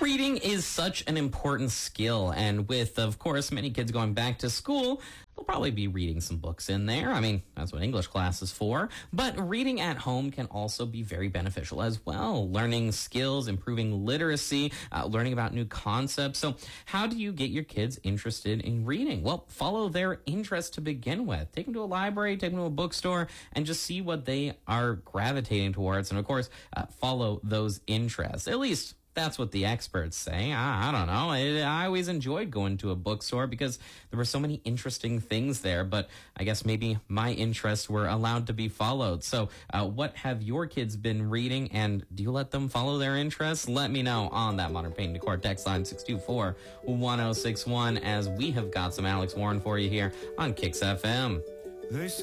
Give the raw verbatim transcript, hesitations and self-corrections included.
Reading is such an important skill, and with, of course, many kids going back to school, they'll probably be reading some books in there. I mean, that's what English class is for. But reading at home can also be very beneficial as well. Learning skills, improving literacy, uh, learning about new concepts. So how do you get your kids interested in reading? Well, follow their interest to begin with. Take them to a library, take them to a bookstore, and just see what they are gravitating towards. And of course, uh, follow those interests. At least that's what the experts say. I, I don't know. I, I always enjoyed going to a bookstore because there were so many interesting things there, but I guess maybe my interests were allowed to be followed. So uh, what have your kids been reading, and do you let them follow their interests? Let me know on that Modern Paint Decor text line six two four, one oh six one, as we have got some Alex Warren for you here on Kicks F M. They say